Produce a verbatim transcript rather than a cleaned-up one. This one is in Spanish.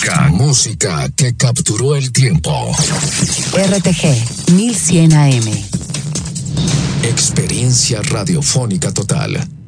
Música, música que capturó el tiempo. R T G mil cien A M. Experiencia radiofónica total.